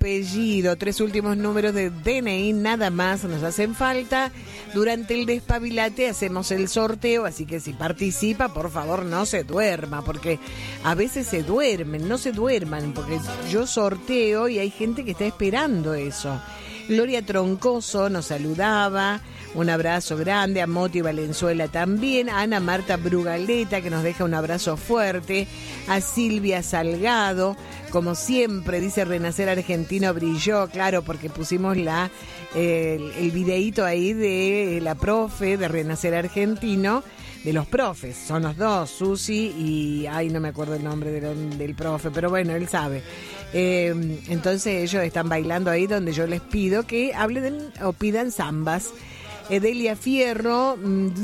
apellido, 3 últimos números de DNI, nada más nos hacen falta. Durante el Despabilate hacemos el sorteo, así que si participa, por favor no se duerma, porque a veces se duermen, no se duerman, porque yo sorteo y hay gente que está esperando eso. Gloria Troncoso nos saludaba, un abrazo grande, a Moti Valenzuela también, a Ana Marta Brugaleta que nos deja un abrazo fuerte, a Silvia Salgado, como siempre dice Renacer Argentino brilló, claro, porque pusimos el videíto ahí de la profe de Renacer Argentino, de los profes, son los dos, Susi y, no me acuerdo el nombre del profe, pero bueno, él sabe. Entonces ellos están bailando ahí donde yo les pido que hablen o pidan zambas. Delia Fierro